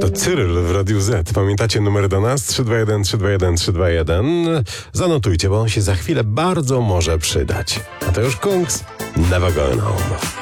To Cyryl w Radiu Z. Pamiętacie numer do nas? 321 321 321. Zanotujcie, bo on się za chwilę bardzo może przydać. A to już Kungs. Never Going Home.